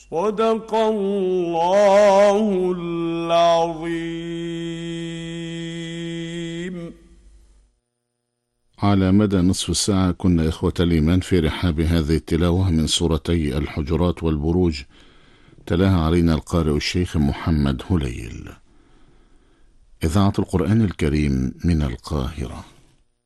صدق الله العظيم. على مدى نصف ساعة كنا إخوة الإيمان في رحاب هذه التلاوة من سورتي الحجرات والبروج، تلاها علينا القارئ الشيخ محمد هليل. إذاعة القرآن الكريم من القاهرة.